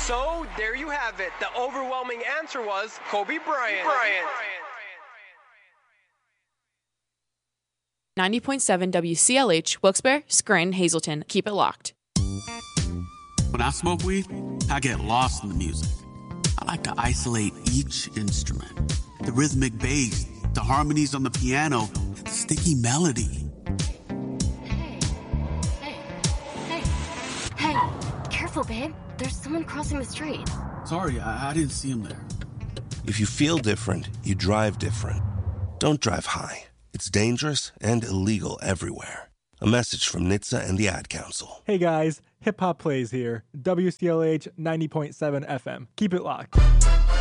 So, there you have it. The overwhelming answer was Kobe Bryant. 90.7 WCLH, Wilkes-Barre, Scranton, Hazleton. Keep it locked. When I smoke weed, I get lost in the music. I like to isolate each instrument. The rhythmic bass, the harmonies on the piano, the sticky melody. Hey, careful, babe. There's someone crossing the street. Sorry, I didn't see him there. If you feel different, you drive different. Don't drive high. It's dangerous and illegal everywhere. A message from NHTSA and the Ad Council. Hey guys, Hip Hop Plays here. WCLH 90.7 FM. Keep it locked.